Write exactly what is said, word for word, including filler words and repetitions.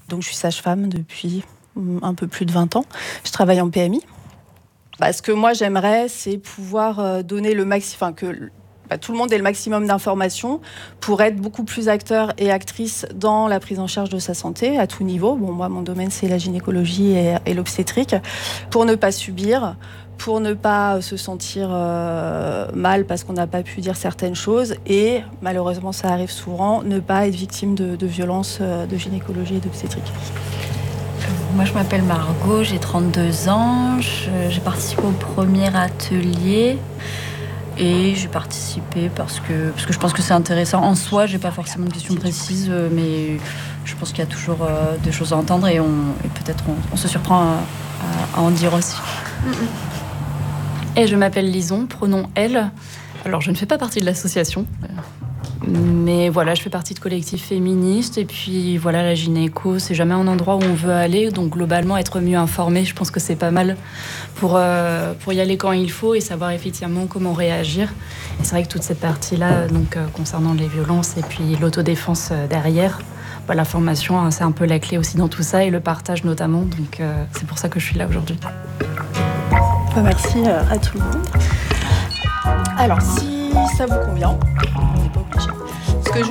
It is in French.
Donc, je suis sage-femme depuis un peu plus de vingt ans. Je travaille en P M I. Bah, ce que moi, j'aimerais, c'est pouvoir donner le maximum, enfin, que bah, tout le monde ait le maximum d'informations pour être beaucoup plus acteur et actrice dans la prise en charge de sa santé à tout niveau. Bon, moi, mon domaine, c'est la gynécologie et, et l'obstétrique. Pour ne pas subir, pour ne pas se sentir euh, mal parce qu'on n'a pas pu dire certaines choses et, malheureusement, ça arrive souvent, ne pas être victime de, de violences de gynécologie et d'obstétrique. Moi, je m'appelle Margot, j'ai trente-deux ans. Je, j'ai participé au premier atelier et j'ai participé parce que, parce que je pense que c'est intéressant. En soi, j'ai pas forcément de questions précises, mais je pense qu'il y a toujours euh, des choses à entendre et, on, et peut-être on, on se surprend à, à, à en dire aussi. Et je m'appelle Lison, pronom elle. Alors, je ne fais pas partie de l'association. Mais voilà, je fais partie de collectifs féministes et puis voilà, la gynéco, c'est jamais un endroit où on veut aller, donc globalement être mieux informé, je pense que c'est pas mal pour, euh, pour y aller quand il faut et savoir effectivement comment réagir. Et c'est vrai que toute cette partie-là, donc euh, concernant les violences et puis l'autodéfense euh, derrière, bah, la formation, hein, c'est un peu la clé aussi dans tout ça et le partage notamment, donc euh, c'est pour ça que je suis là aujourd'hui. Bah, merci à tout le monde. Alors, si ça vous convient, on n'est pas obligé.